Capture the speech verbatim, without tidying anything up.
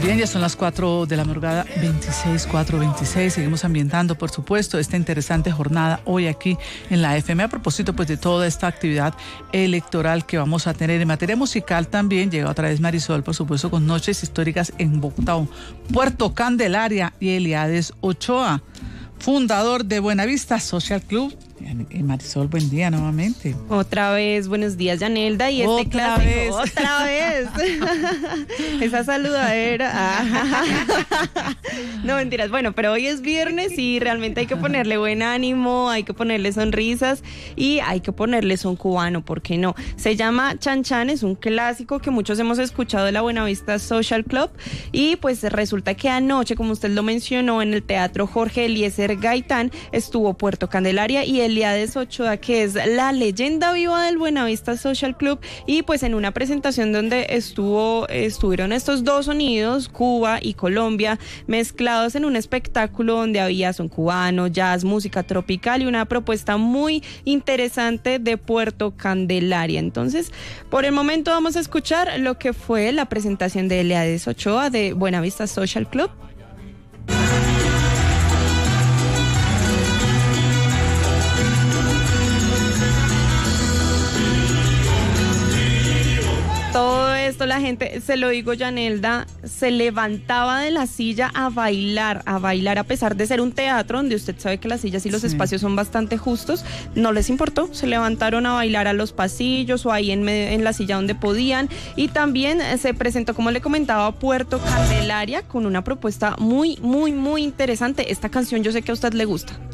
Bien, ya son las cuatro de la madrugada, veintiséis, cuatro veintiséis. Seguimos ambientando, por supuesto, esta interesante jornada hoy aquí en la F M. A propósito, pues, de toda esta actividad electoral que vamos a tener. En materia musical también llega otra vez Marisol, por supuesto, con Noches Históricas en Bogotá, Puerto Candelaria, y Eliades Ochoa, fundador de Buenavista Social Club. Marisol, buen día nuevamente. Otra vez, buenos días, Yanelda. Y este otra clásico, vez. otra vez. Esa saludadera. Ah. No, mentiras. Bueno, pero hoy es viernes y realmente hay que ponerle buen ánimo, hay que ponerle sonrisas y hay que ponerle son cubano, ¿por qué no? Se llama Chan Chan, es un clásico que muchos hemos escuchado de la Buenavista Social Club y pues resulta que anoche, como usted lo mencionó, en el Teatro Jorge Eliezer Gaitán estuvo Puerto Candelaria y Eliades Ochoa, que es la leyenda viva del Buenavista Social Club, y pues en una presentación donde estuvo estuvieron estos dos sonidos, Cuba y Colombia, mezclados en un espectáculo donde había son cubano, jazz, música tropical y una propuesta muy interesante de Puerto Candelaria. Entonces, por el momento vamos a escuchar lo que fue la presentación de Eliades Ochoa de Buenavista Social Club. Todo esto, la gente, se lo digo, Yanelda, se levantaba de la silla a bailar, a bailar, a pesar de ser un teatro donde usted sabe que las sillas y los sí. espacios son bastante justos, no les importó, se levantaron a bailar a los pasillos o ahí en, en la silla donde podían, y también se presentó, como le comentaba, Puerto Candelaria con una propuesta muy, muy, muy interesante. Esta canción yo sé que a usted le gusta.